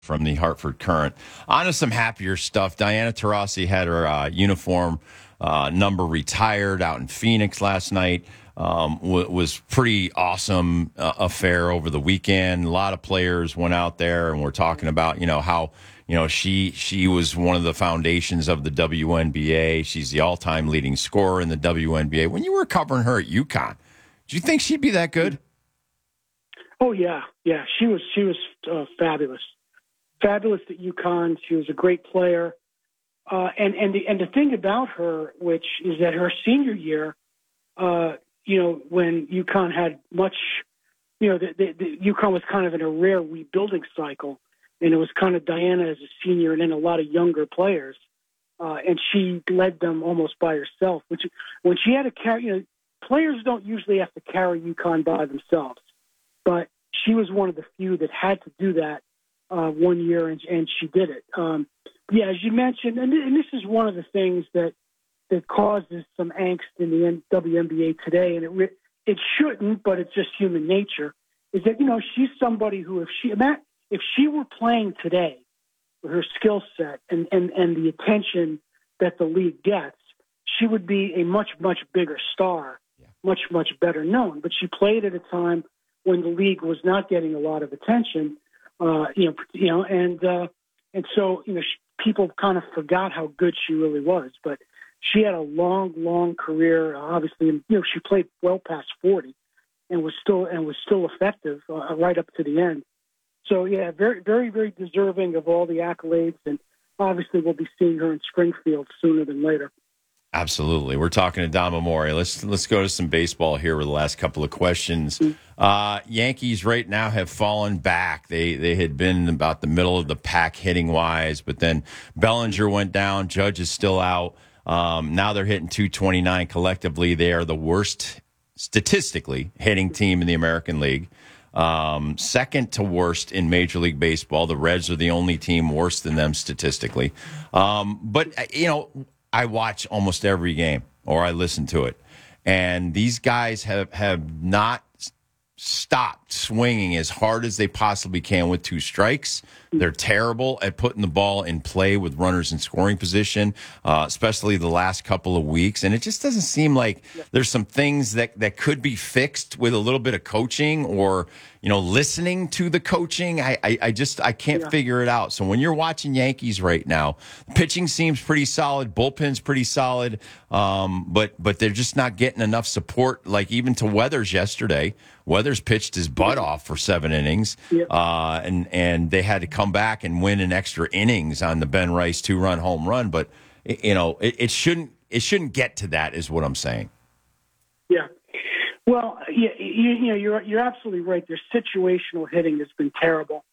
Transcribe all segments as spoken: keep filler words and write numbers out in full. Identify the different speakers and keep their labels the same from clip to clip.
Speaker 1: from the Hartford Courant. On to some happier stuff. Diana Taurasi had her uh, uniform uh, number retired out in Phoenix last night. Um, w- was pretty awesome uh, affair over the weekend. A lot of players went out there, and we're talking about, you know, how, you know, she she was one of the foundations of the W N B A. She's the all-time leading scorer in the W N B A. When you were covering her at UConn, do you think she'd be that good?
Speaker 2: Oh yeah, yeah. She was she was uh, fabulous, fabulous at UConn. She was a great player, uh, and and the and the thing about her, which is that her senior year, uh, you know, when UConn had much, you know, the, the, the UConn was kind of in a rare rebuilding cycle, and it was kind of Diana as a senior, and then a lot of younger players, uh, and she led them almost by herself. Which when she had to carry, you know, players don't usually have to carry UConn by themselves. But she was one of the few that had to do that uh, one year, and, and she did it. Um, yeah, as you mentioned, and, and this is one of the things that that causes some angst in the W N B A today, and it it shouldn't, but it's just human nature. Is that, you know, she's somebody who, if she if she were playing today with her skill set and, and, and the attention that the league gets, she would be a much much bigger star, yeah. much much better known. But she played at a time when the league was not getting a lot of attention, uh, you know, you know, and uh, and so you know, she, people kind of forgot how good she really was. But she had a long, long career. Obviously, and you know, she played well past forty, and was still and was still effective uh, right up to the end. So yeah, very, very, very deserving of all the accolades, and obviously we'll be seeing her in Springfield sooner than later.
Speaker 1: Absolutely. We're talking to Don Memoria. Let's let's go to some baseball here with the last couple of questions. Uh, Yankees right now have fallen back. They they had been about the middle of the pack hitting wise, but then Bellinger went down. Judge is still out. Um, now they're hitting two twenty-nine collectively. They are the worst statistically hitting team in the American League. Um, second to worst in Major League Baseball. The Reds are the only team worse than them statistically. Um, but, you know, I watch almost every game, or I listen to it, and these guys have, have not stopped swinging as hard as they possibly can with two strikes. They're terrible at putting the ball in play with runners in scoring position, uh, especially the last couple of weeks. And it just doesn't seem like there's some things that, that could be fixed with a little bit of coaching or, you know, listening to the coaching. I, I, I just, I can't yeah. figure it out. So when you're watching Yankees right now, pitching seems pretty solid. Bullpen's pretty solid. Um, but, but they're just not getting enough support, like even to Weathers yesterday. Weathers pitched his butt off for seven innings, yep. uh, and and they had to come back and win an extra innings on the Ben Rice two-run home run. But you know, it, it shouldn't it shouldn't get to that, is what I'm saying.
Speaker 2: Yeah, well, yeah, you, you know, you're you're absolutely right. Their situational hitting has been terrible,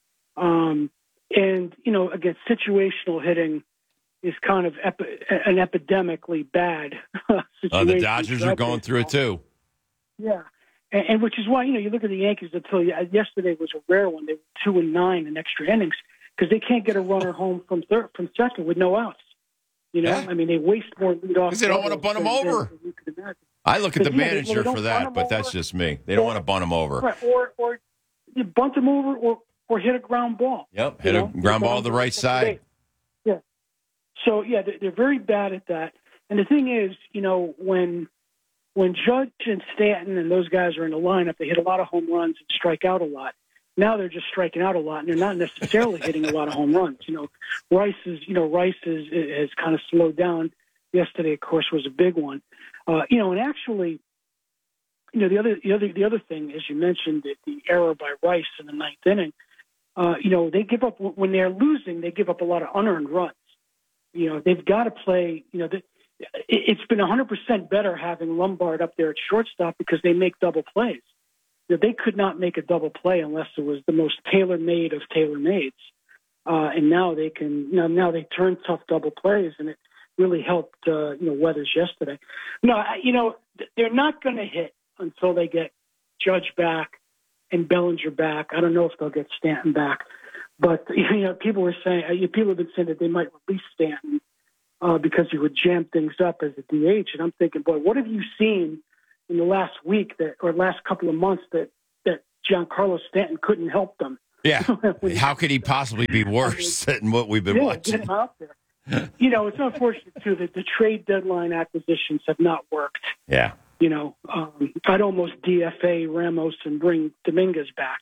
Speaker 2: um, and you know, again, situational hitting is kind of epi- an epidemically bad situation.
Speaker 1: Uh, the Dodgers are going through it too.
Speaker 2: Yeah. And, and which is why, you know, you look at the Yankees, I'll tell you, yesterday was a rare one. They were two and nine in extra innings because they can't get a runner home from third, from second with no outs. You know, yeah. I mean, they waste more leadoff.
Speaker 1: Because they don't want to bunt them over. I look at the manager know, for that, but that's just me. They don't or, want to bunt them over.
Speaker 2: Right, or or you bunt them over or, or hit a ground ball.
Speaker 1: Yep, hit a know? ground ball to the right side.
Speaker 2: Yeah. So, yeah, they're, they're very bad at that. And the thing is, you know, when – When Judge and Stanton and those guys are in the lineup, they hit a lot of home runs and strike out a lot. Now they're just striking out a lot, and they're not necessarily hitting a lot of home runs. You know, Rice is, you know, Rice is, has kind of slowed down. Yesterday, of course, was a big one. Uh, you know, and actually, you know, the other, the other, the other thing, as you mentioned, the, the error by Rice in the ninth inning. Uh, you know, they give up when they're losing. They give up a lot of unearned runs. You know, they've got to play. You know, the, it's been one hundred percent better having Lombard up there at shortstop because they make double plays. You know, they could not make a double play unless it was the most tailor-made of tailor-mades. Uh, and now they can, you know, now they turn tough double plays, and it really helped, uh, you know, Weathers yesterday. No, I, you know, they're not going to hit until they get Judge back and Bellinger back. I don't know if they'll get Stanton back. But, you know, people were saying, people have been saying that they might release Stanton. Uh, because he would jam things up as a D H. And I'm thinking, boy, what have you seen in the last week that, or last couple of months that, that Giancarlo Stanton couldn't help them?
Speaker 1: Yeah. How could he possibly be worse than what we've been
Speaker 2: yeah,
Speaker 1: watching?
Speaker 2: Get him out there. You know, it's unfortunate, too, that the trade deadline acquisitions have not worked.
Speaker 1: Yeah.
Speaker 2: You know, um, I'd almost D F A Ramos and bring Dominguez back.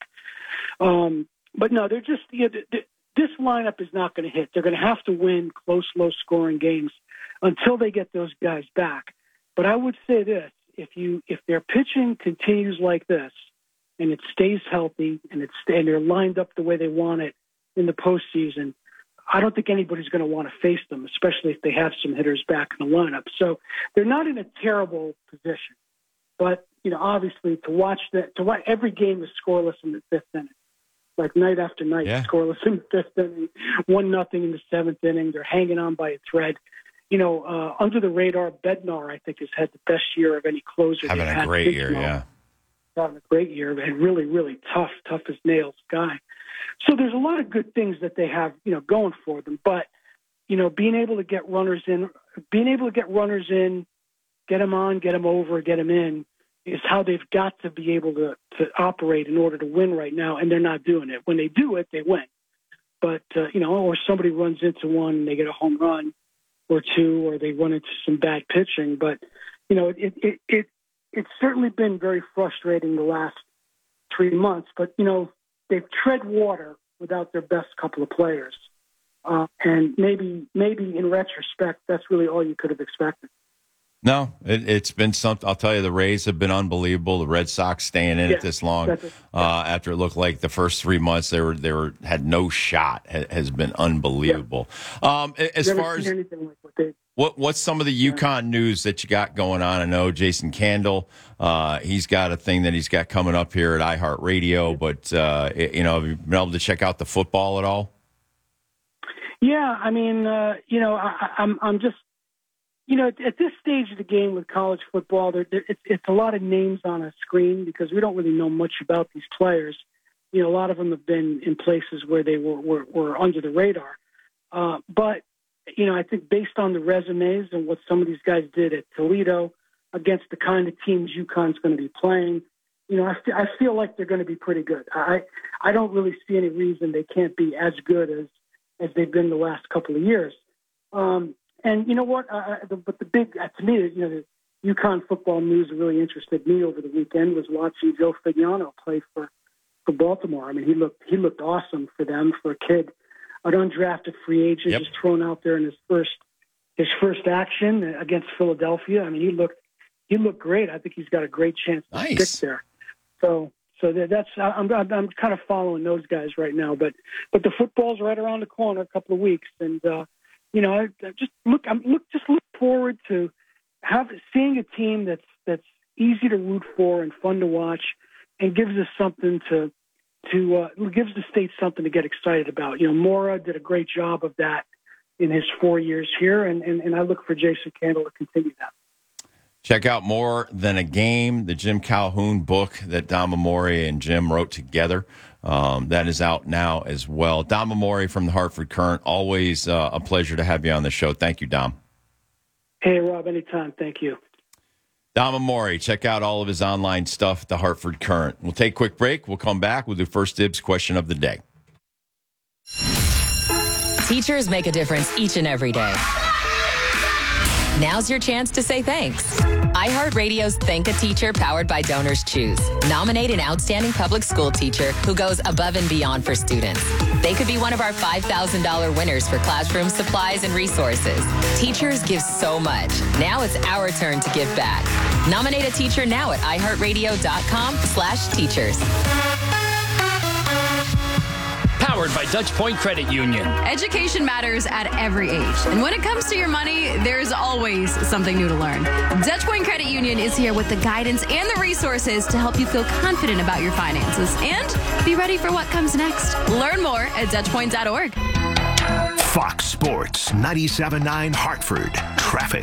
Speaker 2: Um, but no, they're just, you know, th- th- this lineup is not going to hit. They're going to have to win close, low-scoring games until they get those guys back. But I would say this, if you if their pitching continues like this and it stays healthy and, it's, and they're lined up the way they want it in the postseason, I don't think anybody's going to want to face them, especially if they have some hitters back in the lineup. So they're not in a terrible position. But, you know, obviously to watch that, to watch every game is scoreless in the fifth inning. Like night after night,
Speaker 1: yeah.
Speaker 2: scoreless in the fifth inning, one nothing in the seventh inning. They're hanging on by a thread. You know, uh, under the radar, Bednar, I think, has had the best year of any closer.
Speaker 1: Having a great year, yeah.
Speaker 2: Having a great year, and really, really tough, tough as nails guy. So there's a lot of good things that they have, you know, going for them. But, you know, being able to get runners in, being able to get runners in, get them on, get them over, get them in, is how they've got to be able to, to operate in order to win right now, and they're not doing it. When they do it, they win. But, uh, you know, or somebody runs into one and they get a home run or two, or they run into some bad pitching. But, you know, it it it it's certainly been very frustrating the last three months. But, you know, they've tread water without their best couple of players. Uh, and maybe maybe in retrospect, that's really all you could have expected.
Speaker 1: No, it, it's been something. I'll tell you, the Rays have been unbelievable. The Red Sox staying in
Speaker 2: yeah,
Speaker 1: it this long, uh, after it looked like the first three months they were they were had no shot, has been unbelievable. Yeah. Um, as
Speaker 2: Never
Speaker 1: far as
Speaker 2: like what, they,
Speaker 1: what what's some of the UConn news that you got going on? I know Jason Candle, uh, he's got a thing that he's got coming up here at iHeartRadio. But uh, you know, have you been able to check out the football at all?
Speaker 2: Yeah, I mean, uh, you know, I, I'm I'm just. You know, at, at this stage of the game with college football, there, there, it's, it's a lot of names on a screen because we don't really know much about these players. You know, a lot of them have been in places where they were, were, were under the radar. Uh, but, you know, I think based on the resumes and what some of these guys did at Toledo against the kind of teams UConn's going to be playing, you know, I, f- I feel like they're going to be pretty good. I I don't really see any reason they can't be as good as, as they've been the last couple of years. Um And you know what? Uh, the, but the big, uh, to me, you know, the UConn football news that really interested me over the weekend was watching Joe Fagnano play for, for Baltimore. I mean, he looked he looked awesome for them, for a kid, an undrafted free agent,
Speaker 1: yep.
Speaker 2: just thrown out there in his first his first action against Philadelphia. I mean, he looked he looked great. I think he's got a great chance to
Speaker 1: nice.
Speaker 2: stick there. So. So that's I'm I'm kind of following those guys right now, but but the football's right around the corner, a couple of weeks, and. Uh, You know, I, I just look. I'm look. Just look forward to have seeing a team that's that's easy to root for and fun to watch, and gives us something to to uh, gives the state something to get excited about. You know, Mora did a great job of that in his four years here, and and, and I look for Jason Candle to continue that.
Speaker 1: Check out More Than a Game, the Jim Calhoun book that Don Memoria and Jim wrote together. Um, that is out now as well. Don Memoria from the Hartford Courant. Always uh, a pleasure to have you on the show. Thank you, Dom.
Speaker 2: Hey, Rob, anytime. Thank you.
Speaker 1: Don Memoria. Check out all of his online stuff at the Hartford Courant. We'll take a quick break. We'll come back with the first dibs question of the day.
Speaker 3: Teachers make a difference each and every day. Now's your chance to say thanks. iHeartRadio's Thank a Teacher, powered by Donors Choose. Nominate an outstanding public school teacher who goes above and beyond for students. They could be one of our five thousand dollars winners for classroom supplies and resources. Teachers give so much. Now it's our turn to give back. Nominate a teacher now at iHeartRadio.com slash teachers.
Speaker 4: Powered by Dutch Point Credit Union.
Speaker 5: Education matters at every age. And when it comes to your money, there's always something new to learn. Dutch Point Credit Union is here with the guidance and the resources to help you feel confident about your finances and be ready for what comes next. Learn more at dutch point dot org.
Speaker 6: Fox Sports ninety-seven point nine Hartford. Traffic.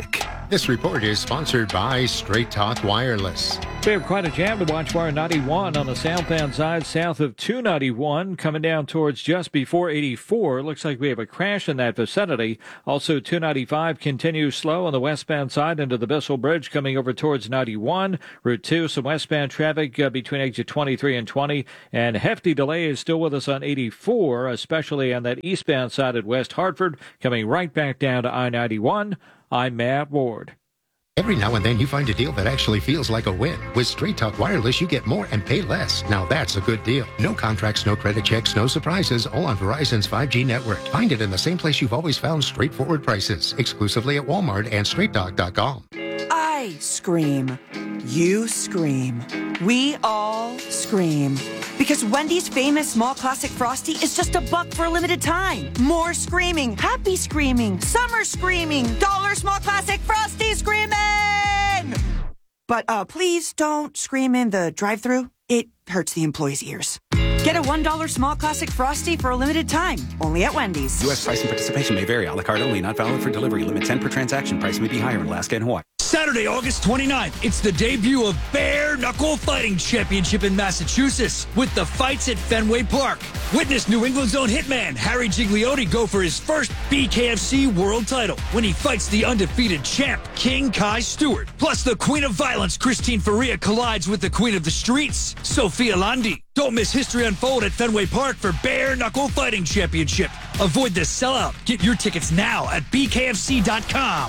Speaker 6: This report is sponsored by Straight Talk Wireless.
Speaker 7: We have quite a jam to watch bar ninety-one on the southbound side, south of two ninety-one, coming down towards just before eighty-four. Looks like we have a crash in that vicinity. Also, two ninety-five continues slow on the westbound side into the Bissell Bridge, coming over towards ninety-one. Route two, some westbound traffic uh, between exit twenty-three and twenty, and hefty delay is still with us on eighty-four, especially on that eastbound side at West Hartford, coming right back down to I ninety-one. I'm Matt Ward.
Speaker 6: Every now and then you find a deal that actually feels like a win. With Straight Talk Wireless, you get more and pay less. Now that's a good deal. No contracts, no credit checks, no surprises, all on Verizon's five G network. Find it in the same place you've always found straightforward prices, exclusively at Walmart and straight talk dot com.
Speaker 8: I scream. You scream. We all scream. Because Wendy's famous small classic Frosty is just a buck for a limited time. More screaming, happy screaming, summer screaming, dollar small classic Frosty screaming! But uh, please don't scream in the drive-thru. It hurts the employees' ears. Get a one dollar small classic Frosty for a limited time, only at Wendy's.
Speaker 9: U S price and participation may vary. A la carte only, not valid for delivery. Limit ten per transaction. Price may be higher in Alaska and Hawaii.
Speaker 4: Saturday, August twenty-ninth, it's the debut of Bare Knuckle Fighting Championship in Massachusetts with the fights at Fenway Park. Witness New England's own hitman, Harry Gigliotti, go for his first B K F C world title when he fights the undefeated champ, King Kai Stewart. Plus, the Queen of Violence, Christine Faria, collides with the Queen of the Streets, Sophia Landi. Don't miss history unfold at Fenway Park for Bare Knuckle Fighting Championship. Avoid the sellout. Get your tickets now at B K F C dot com.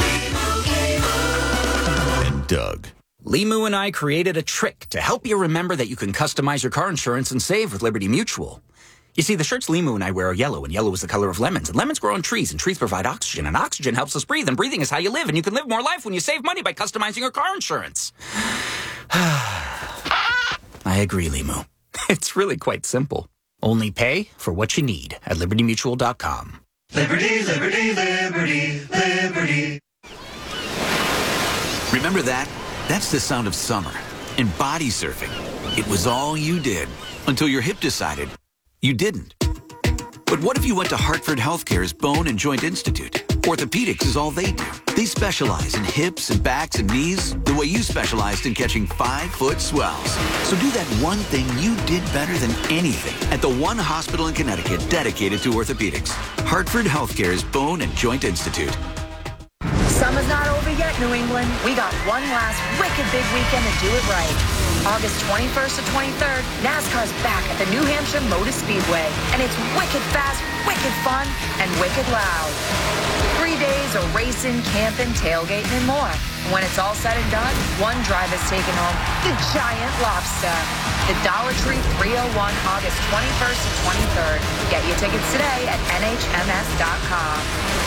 Speaker 10: And Doug.
Speaker 9: Limu and I created a trick to help you remember that you can customize your car insurance and save with Liberty Mutual. You see, the shirts Limu and I wear are yellow, and yellow is the color of lemons, and lemons grow on trees, and trees provide oxygen, and oxygen helps us breathe, and breathing is how you live, and you can live more life when you save money by customizing your car insurance. I agree, Limu. It's really quite simple. Only pay for what you need at Liberty Mutual dot com.
Speaker 11: Liberty, liberty, liberty, liberty.
Speaker 10: Remember that? That's the sound of summer and body surfing. It was all you did until your hip decided you didn't. But what if you went to Hartford Healthcare's Bone and Joint Institute? Orthopedics is all they do. They specialize in hips and backs and knees the way you specialized in catching five-foot swells. So do that one thing you did better than anything at the one hospital in Connecticut dedicated to orthopedics. Hartford Healthcare's Bone and Joint Institute.
Speaker 12: Summer's not over yet, New England. We got one last wicked big weekend to do it right. August twenty-first to twenty-third, NASCAR's back at the New Hampshire Motor Speedway. And it's wicked fast, wicked fun, and wicked loud. Three days of racing, camping, tailgating, and more. When it's all said and done, one driver's taking home the giant lobster. The Dollar Tree three oh one, August twenty-first to twenty-third. Get your tickets today at N H M S dot com.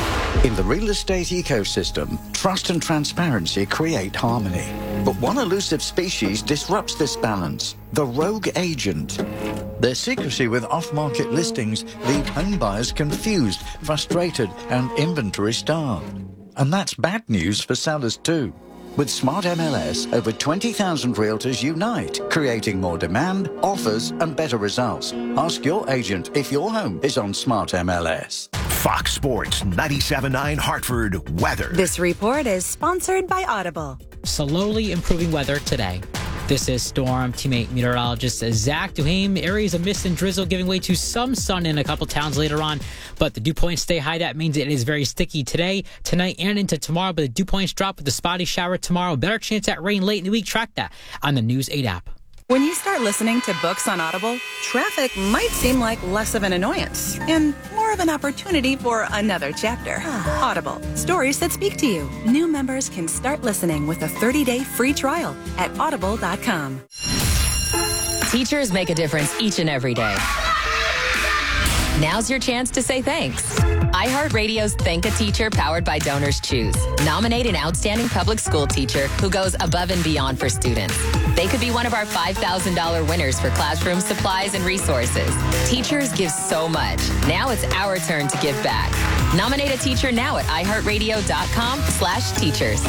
Speaker 13: In the real estate ecosystem, trust and transparency create harmony. But one elusive species disrupts this balance, the rogue agent. Their secrecy with off-market listings leave homebuyers confused, frustrated, and inventory starved. And that's bad news for sellers too. With Smart M L S, over twenty thousand realtors unite, creating more demand, offers, and better results. Ask your agent if your home is on Smart M L S.
Speaker 14: Fox Sports ninety-seven point nine Hartford weather.
Speaker 15: This report is sponsored by Audible.
Speaker 16: Slowly improving weather today. This is Storm Teammate meteorologist Zach Duhame. Areas of mist and drizzle giving way to some sun in a couple towns later on, but the dew points stay high. That means it is very sticky today, tonight, and into tomorrow, but the dew points drop with a spotty shower tomorrow. Better chance at rain late in the week. Track that on the News eight app.
Speaker 15: When you start listening to books on Audible, traffic might seem like less of an annoyance and more of an opportunity for another chapter. Audible, stories that speak to you. New members can start listening with a thirty-day free trial at audible dot com.
Speaker 3: Teachers make a difference each and every day. Now's your chance to say thanks. iHeartRadio's Thank a Teacher, powered by Donors Choose. Nominate an outstanding public school teacher who goes above and beyond for students. They could be one of our five thousand dollars winners for classroom supplies and resources. Teachers give so much. Now it's our turn to give back. Nominate a teacher now at iHeartRadio.com slash teachers.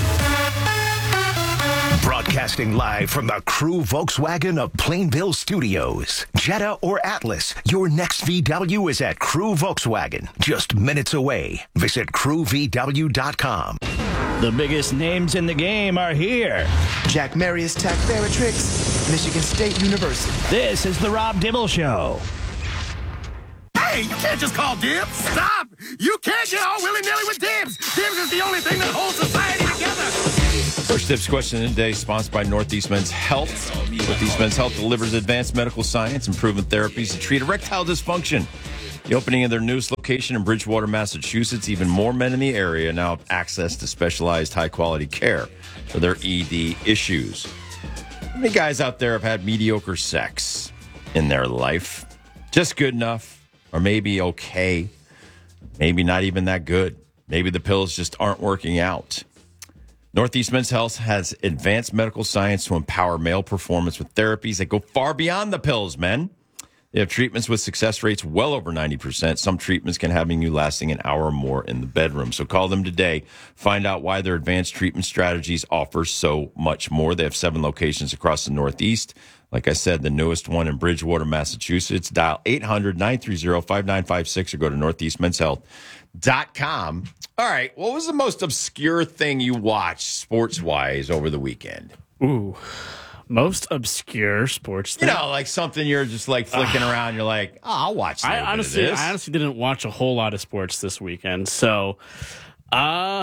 Speaker 14: Broadcasting live from the Crew Volkswagen of Plainville Studios. Jetta or Atlas, your next V W is at Crew Volkswagen. Just minutes away. Visit crew v w dot com.
Speaker 17: The biggest names in the game are here.
Speaker 18: Jack Marius Tack Baratrix, Michigan State University.
Speaker 17: This is the Rob Dibble Show.
Speaker 19: Hey, you can't just call dibs. Stop! You can't get all willy-nilly with dibs. Dibs is the only thing that holds society together.
Speaker 1: First Dibs question of the day, sponsored by Northeast Men's Health. Northeast Men's Health delivers advanced medical science and proven therapies to treat erectile dysfunction. The opening of their newest location in Bridgewater, Massachusetts, even more men in the area now have access to specialized high-quality care for their E D issues. How many guys out there have had mediocre sex in their life? Just good enough, or maybe okay, maybe not even that good. Maybe the pills just aren't working out. Northeast Men's Health has advanced medical science to empower male performance with therapies that go far beyond the pills, men. They have treatments with success rates well over ninety percent. Some treatments can have you lasting an hour or more in the bedroom. So call them today. Find out why their advanced treatment strategies offer so much more. They have seven locations across the Northeast. Like I said, the newest one in Bridgewater, Massachusetts. Dial eight hundred, nine three zero, five nine five six or go to northeast men's health dot com. All right, what was the most obscure thing you watched sports-wise over the weekend?
Speaker 20: Ooh. Most obscure sports thing.
Speaker 1: You know, like something you're just like flicking uh, around. You're like, oh, I'll watch that.
Speaker 20: I honestly,
Speaker 1: this.
Speaker 20: I honestly didn't watch a whole lot of sports this weekend, so uh,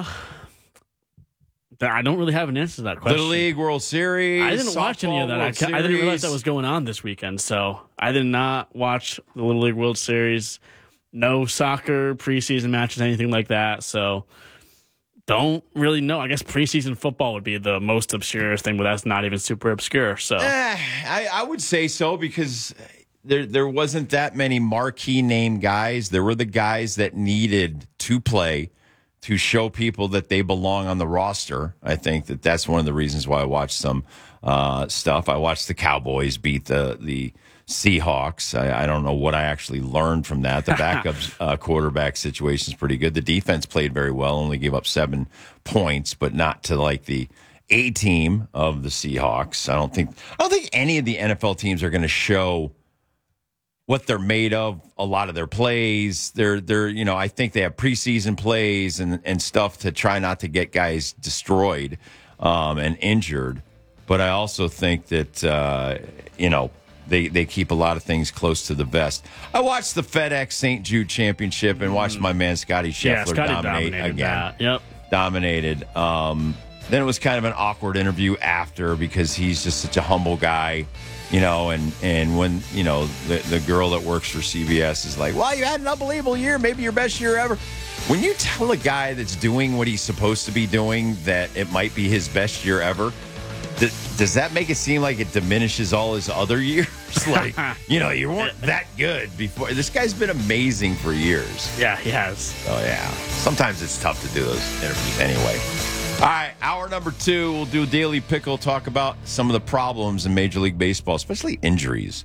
Speaker 20: I don't really have an answer to that question.
Speaker 1: Little League World Series.
Speaker 20: I didn't watch any of that. I, I didn't realize that was going on this weekend, so I did not watch the Little League World Series. No soccer preseason matches, anything like that. So. Don't really know. I guess preseason football would be the most obscure thing, but that's not even super obscure. So
Speaker 1: eh, I, I would say so because there there wasn't that many marquee name guys. There were the guys that needed to play to show people that they belong on the roster. I think that that's one of the reasons why I watched some uh, stuff. I watched the Cowboys beat the the Seahawks. I, I don't know what I actually learned from that. The backup uh, quarterback situation is pretty good. The defense played very well, only gave up seven points, but not to like the A team of the Seahawks. I don't think I don't think any of the N F L teams are going to show what they're made of. A lot of their plays, they're they're you know I think they have preseason plays and and stuff to try not to get guys destroyed um, and injured. But I also think that uh, you know. They they keep a lot of things close to the vest. I watched the FedEx Saint Jude Championship and watched my man Scotty Scheffler
Speaker 20: yeah, Scotty
Speaker 1: dominate again.
Speaker 20: That. Yep,
Speaker 1: dominated. Um, then it was kind of an awkward interview after because he's just such a humble guy, you know. And, and when you know the the girl that works for C B S is like, "Well, you had an unbelievable year, maybe your best year ever." When you tell a guy that's doing what he's supposed to be doing that it might be his best year ever. Does that make it seem like it diminishes all his other years? Like, you know, you weren't that good before. This guy's been amazing for years.
Speaker 20: Yeah, he has.
Speaker 1: Oh, yeah. Sometimes it's tough to do those interviews anyway. All right, hour number two, we'll do Daily Pickle, talk about some of the problems in Major League Baseball, especially injuries.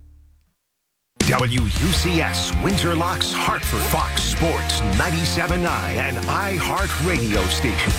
Speaker 14: W U C S Windsor Locks Hartford, Fox Sports ninety-seven point nine and iHeart Radio Station.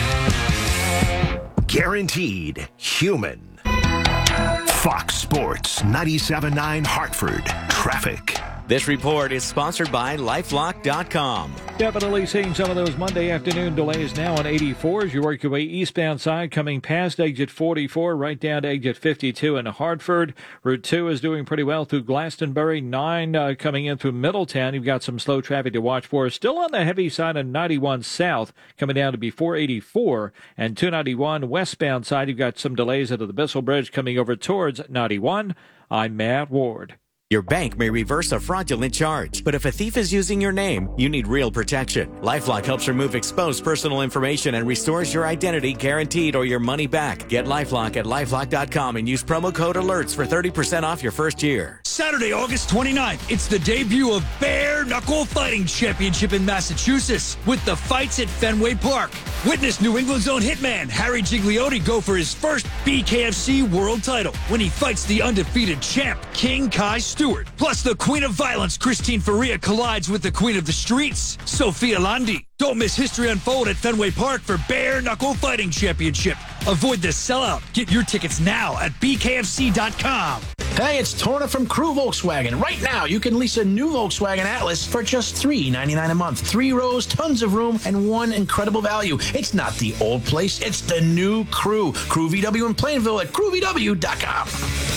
Speaker 14: Guaranteed human. Fox Sports ninety-seven point nine Hartford Traffic.
Speaker 21: This report is sponsored by lifelock dot com.
Speaker 7: Definitely seeing some of those Monday afternoon delays now on eighty-four as you work your way eastbound side, coming past exit forty-four, right down to exit fifty-two in Hartford. Route two is doing pretty well through Glastonbury. nine uh, coming in through Middletown. You've got some slow traffic to watch for. Still on the heavy side of ninety-one South, coming down to be four eighty-four. And two ninety-one westbound side, you've got some delays out of the Bissell Bridge coming over towards ninety-one. I'm Matt Ward.
Speaker 21: Your bank may reverse a fraudulent charge, but if a thief is using your name, you need real protection. LifeLock helps remove exposed personal information and restores your identity guaranteed or your money back. Get LifeLock at lifelock dot com and use promo code alerts for thirty percent off your first year.
Speaker 4: Saturday, August twenty-ninth, it's the debut of Bare Knuckle Fighting Championship in Massachusetts with the fights at Fenway Park. Witness New England's own hitman Harry Gigliotti go for his first B K F C world title when he fights the undefeated champ King Kai Stewart. Plus, the Queen of Violence, Christine Faria, collides with the Queen of the Streets, Sophia Landi. Don't miss history unfold at Fenway Park for Bare Knuckle Fighting Championship. Avoid the sellout. Get your tickets now at B K F C dot com.
Speaker 2: Hey, it's Torna from Crew Volkswagen. Right now, you can lease a new Volkswagen Atlas for just three hundred ninety-nine dollars a month. Three rows, tons of room, and one incredible value. It's not the old place, it's the new Crew. Crew V W in Plainville at crew v w dot com.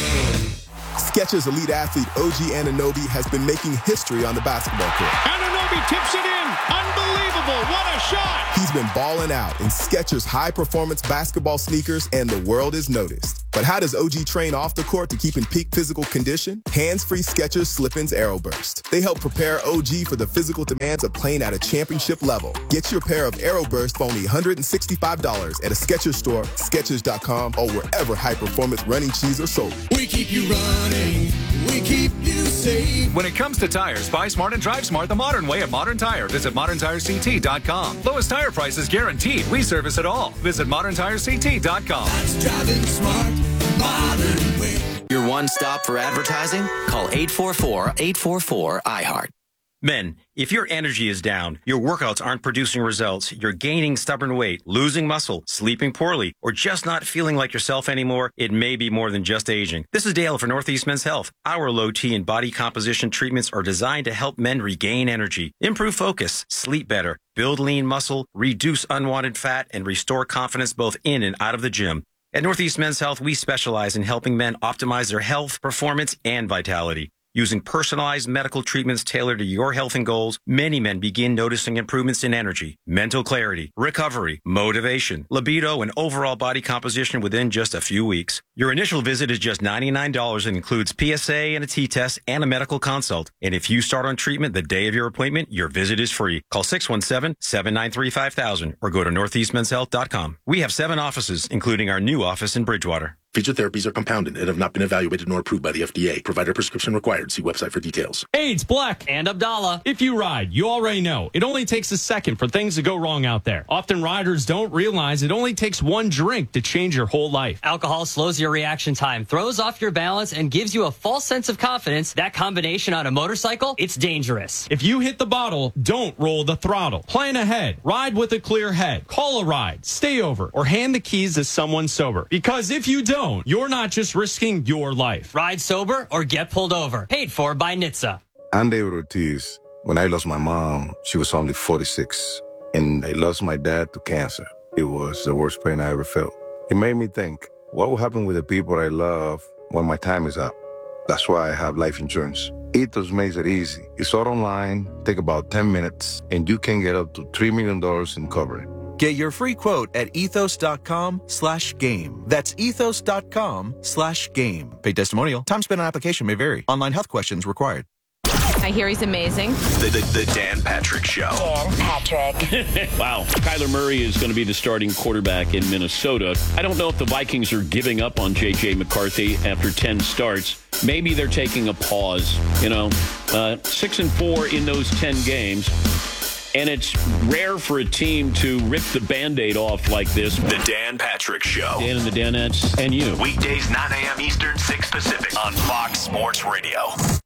Speaker 22: Skechers elite athlete O G Anunoby has been making history on the basketball court.
Speaker 23: Anunoby tips it in. Unbelievable. What a shot.
Speaker 22: He's been balling out in Skechers high-performance basketball sneakers, and the world is noticed. But how does O G train off the court to keep in peak physical condition? Hands-free Skechers Slip-ins Aeroburst. They help prepare O G for the physical demands of playing at a championship level. Get your pair of Aeroburst for only one hundred sixty-five dollars at a Skechers store, Skechers dot com, or wherever high-performance running shoes are sold.
Speaker 11: We keep you running. We keep you safe.
Speaker 24: When it comes to tires, buy smart and drive smart the modern way at Modern Tire. Visit modern tire c t dot com. Lowest tire prices guaranteed. We service it all. Visit modern tire c t dot com.
Speaker 11: That's driving smart, modern way.
Speaker 25: Your one stop for advertising? Call eight four four, eight four four, I heart.
Speaker 26: Men, if your energy is down, your workouts aren't producing results, you're gaining stubborn weight, losing muscle, sleeping poorly, or just not feeling like yourself anymore, it may be more than just aging. This is Dale for Northeast Men's Health. Our low T and body composition treatments are designed to help men regain energy, improve focus, sleep better, build lean muscle, reduce unwanted fat, and restore confidence both in and out of the gym. At Northeast Men's Health, we specialize in helping men optimize their health, performance, and vitality. Using personalized medical treatments tailored to your health and goals, many men begin noticing improvements in energy, mental clarity, recovery, motivation, libido, and overall body composition within just a few weeks. Your initial visit is just ninety-nine dollars and includes P S A and a T-test and a medical consult. And if you start on treatment the day of your appointment, your visit is free. Call six one seven, seven nine three, five thousand or go to northeast men's health dot com. We have seven offices, including our new office in Bridgewater.
Speaker 27: Featured therapies are compounded and have not been evaluated nor approved by the F D A. Provider prescription required. See website for details.
Speaker 28: Hey, it's Black and Abdallah. If you ride, you already know it only takes a second for things to go wrong out there. Often riders don't realize it only takes one drink to change your whole life.
Speaker 29: Alcohol slows your reaction time, throws off your balance, and gives you a false sense of confidence. That combination on a motorcycle, it's dangerous.
Speaker 28: If you hit the bottle, don't roll the throttle. Plan ahead. Ride with a clear head. Call a ride. Stay over. Or hand the keys to someone sober. Because if you don't, you're not just risking your life.
Speaker 29: Ride sober or get pulled over. Paid for by N H T S A.
Speaker 30: I'm David Ortiz. When I lost my mom, she was only forty-six. And I lost my dad to cancer. It was the worst pain I ever felt. It made me think, what will happen with the people I love when my time is up? That's why I have life insurance. Ethos makes it easy. It's all online, take about ten minutes, and you can get up to three million dollars in coverage.
Speaker 31: Get your free quote at ethos.com slash game. That's ethos.com slash game. Paid testimonial. Time spent on application may vary. Online health questions required.
Speaker 32: I hear he's amazing.
Speaker 14: The, the, the Dan Patrick Show.
Speaker 32: Dan Patrick.
Speaker 33: Wow. Kyler Murray is going to be the starting quarterback in Minnesota. I don't know if the Vikings are giving up on J J McCarthy after ten starts. Maybe they're taking a pause. You know, uh, six and four in those ten games. And it's rare for a team to rip the Band-Aid off like this.
Speaker 14: The Dan Patrick Show.
Speaker 33: Dan and the Danettes and you.
Speaker 14: Weekdays, nine a.m. Eastern, six Pacific on Fox Sports Radio.